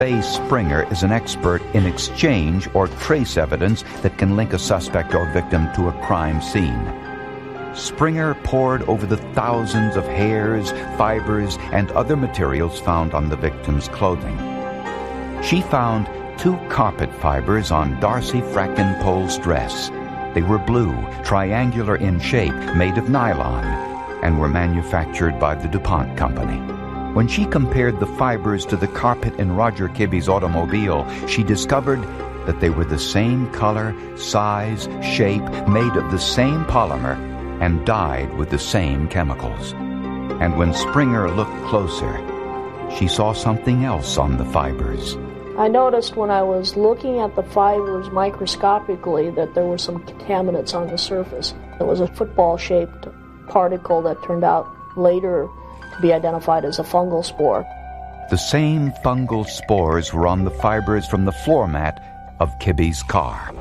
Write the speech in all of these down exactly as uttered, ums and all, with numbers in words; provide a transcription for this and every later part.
Faye Springer is an expert in exchange or trace evidence that can link a suspect or victim to a crime scene. Springer pored over the thousands of hairs, fibers, and other materials found on the victim's clothing. She found two carpet fibers on Darcy Frackenpole's dress. They were blue, triangular in shape, made of nylon, and were manufactured by the DuPont Company. When she compared the fibers to the carpet in Roger Kibbe's automobile, she discovered that they were the same color, size, shape, made of the same polymer, and dyed with the same chemicals. And when Springer looked closer, she saw something else on the fibers. I noticed when I was looking at the fibers microscopically that there were some contaminants on the surface. It was a football-shaped particle that turned out later to be identified as a fungal spore. The same fungal spores were on the fibers from the floor mat of Kibbe's car.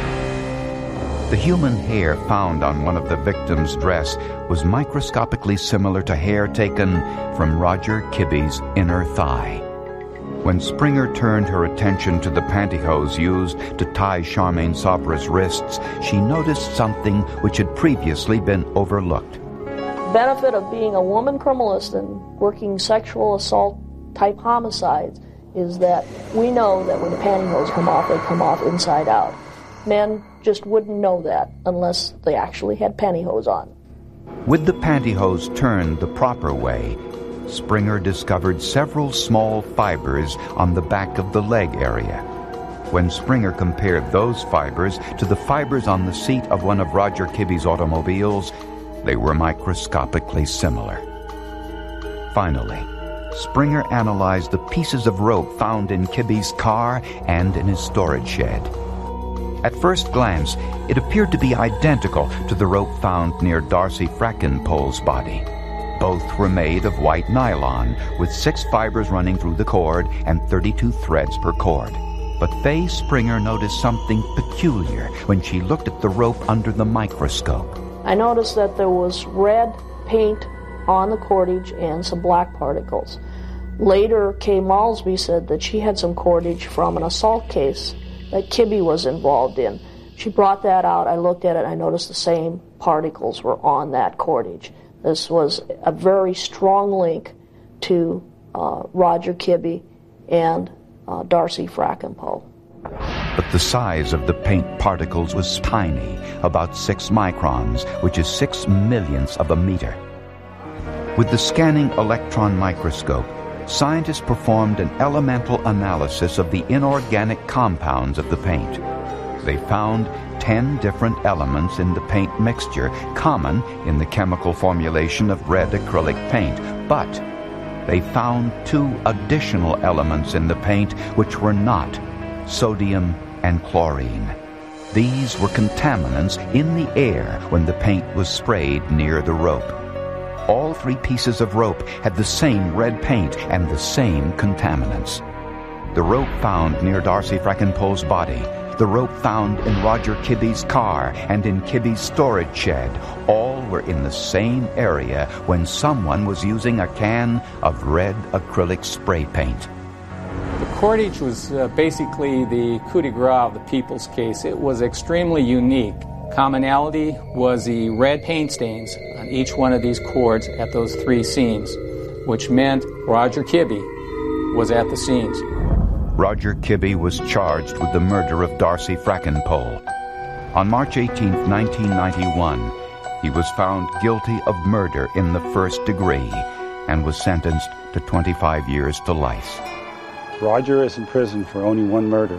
The human hair found on one of the victim's dress was microscopically similar to hair taken from Roger Kibbe's inner thigh. When Springer turned her attention to the pantyhose used to tie Charmaine Sabra's wrists, she noticed something which had previously been overlooked. The benefit of being a woman criminalist and working sexual assault type homicides is that we know that when the pantyhose come off, they come off inside out. Men just wouldn't know that unless they actually had pantyhose on. With the pantyhose turned the proper way, Springer discovered several small fibers on the back of the leg area. When Springer compared those fibers to the fibers on the seat of one of Roger Kibbe's automobiles, they were microscopically similar. Finally, Springer analyzed the pieces of rope found in Kibbe's car and in his storage shed. At first glance, it appeared to be identical to the rope found near Darcy Frackenpole's body. Both were made of white nylon, with six fibers running through the cord and thirty-two threads per cord. But Faye Springer noticed something peculiar when she looked at the rope under the microscope. I noticed that there was red paint on the cordage and some black particles. Later, Kay Malsby said that she had some cordage from an assault case that Kibbe was involved in. She brought that out. I looked at it. I noticed the same particles were on that cordage. This was a very strong link to uh, Roger Kibbe and uh, Darcy Frackenpole. But the size of the paint particles was tiny, about six microns, which is six millionths of a meter. With the scanning electron microscope, scientists performed an elemental analysis of the inorganic compounds of the paint. They found ten different elements in the paint mixture, common in the chemical formulation of red acrylic paint, but they found two additional elements in the paint which were not: sodium and chlorine. These were contaminants in the air when the paint was sprayed near the rope. All three pieces of rope had the same red paint and the same contaminants. The rope found near Darcy Frackenpole's body, the rope found in Roger Kibbe's car, and in Kibbe's storage shed, all were in the same area when someone was using a can of red acrylic spray paint. The cordage was uh, basically the coup de grace of the People's case. It was extremely unique. Commonality was the red paint stains on each one of these cords at those three scenes, which meant Roger Kibbe was at the scenes. Roger Kibbe was charged with the murder of Darcy Frackenpole. On March eighteenth, nineteen ninety-one, he was found guilty of murder in the first degree and was sentenced to twenty-five years to life. Roger is in prison for only one murder.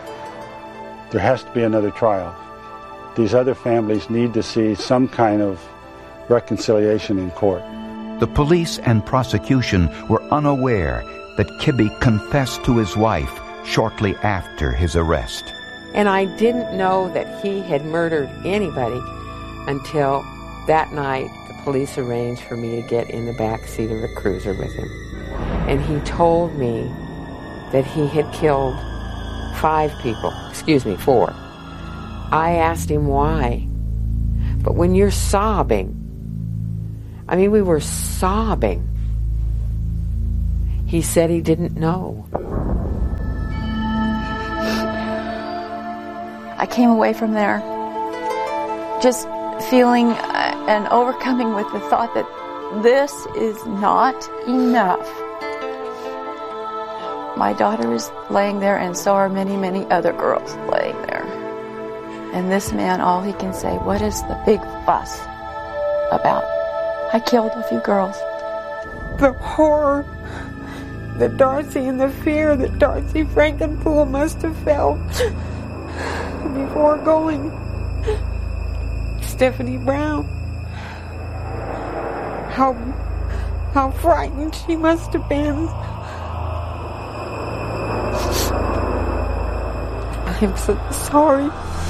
There has to be another trial. These other families need to see some kind of reconciliation in court. The police and prosecution were unaware that Kibbe confessed to his wife shortly after his arrest. And I didn't know that he had murdered anybody until that night the police arranged for me to get in the back seat of a cruiser with him. And he told me that he had killed five people, excuse me, four. I asked him why. But when you're sobbing, I mean, we were sobbing. He said he didn't know. came away from there just feeling uh, and overcoming with the thought that this is not enough. My daughter is laying there, and so are many, many other girls laying there. And this man, all he can say, what is the big fuss about? I killed a few girls. The horror that Darcy and the fear that Darcy Frankenpool must have felt before going. Stephanie Brown. How, how frightened she must have been. I'm so sorry.